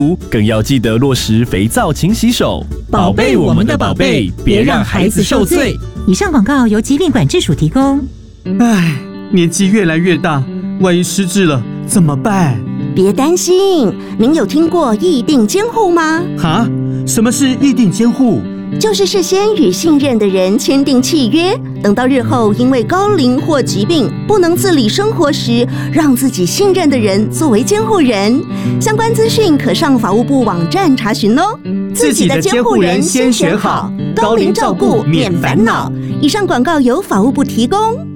更要记得落实肥皂勤洗手， 宝贝我们的宝贝，别让孩子受罪。 以上广告由疾病管制署提供。 唉，年纪越来越大，万一失智了怎么办？ 别担心，您有听过议定监护吗？ 哈？什么是议定监护？ 就是事先与信任的人签订契约，等到日后因为高龄或疾病不能自理生活时，让自己信任的人作为监护人。相关资讯可上法务部网站查询哦。 自己的监护人先选好，高龄照顾免烦恼。 以上广告由法务部提供。